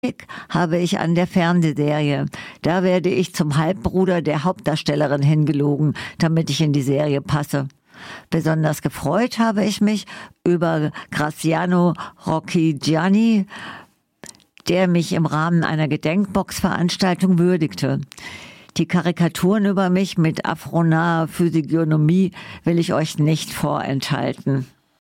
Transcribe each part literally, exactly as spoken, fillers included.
habe ich an der Fernsehserie. Da werde ich zum Halbbruder der Hauptdarstellerin hingelogen, damit ich in die Serie passe. Besonders gefreut habe ich mich über Graziano Rocchigiani, der mich im Rahmen einer Gedenkbox-Veranstaltung würdigte. Die Karikaturen über mich mit afronaher Physiognomie will ich euch nicht vorenthalten.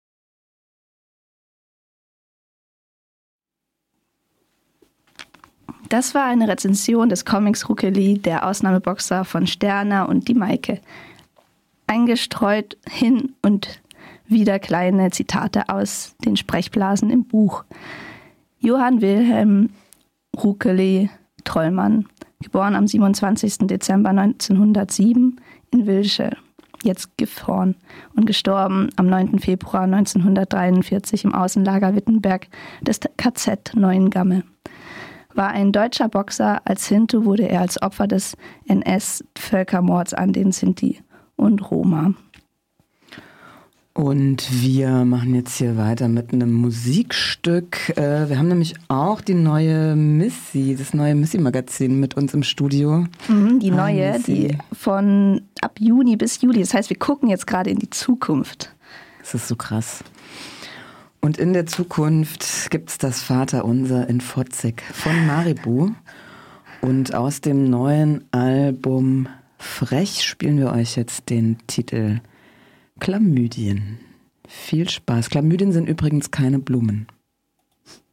Das war eine Rezension des Comics Ruckeli, der Ausnahmeboxer von Sterna und die Maike. Eingestreut hin und wieder kleine Zitate aus den Sprechblasen im Buch. Johann Wilhelm Ruckeli Trollmann, geboren am siebenundzwanzigsten Dezember neunzehnhundertsieben in Wilsche, jetzt Gifhorn, und gestorben am neunten Februar neunzehnhundertdreiundvierzig im Außenlager Wittenberg des K Z Neuengamme. War ein deutscher Boxer. Als Sinti wurde er als Opfer des N S-Völkermords an den Sinti und Roma. Und wir machen jetzt hier weiter mit einem Musikstück. Wir haben nämlich auch die neue Missy, das neue Missy-Magazin mit uns im Studio. Mhm, die neue, Hi, die von ab Juni bis Juli. Das heißt, wir gucken jetzt gerade in die Zukunft. Das ist so krass. Und in der Zukunft gibt es das Vaterunser in Fotzig von Maribu. Und aus dem neuen Album Frech spielen wir euch jetzt den Titel Chlamydien. Viel Spaß. Chlamydien sind übrigens keine Blumen.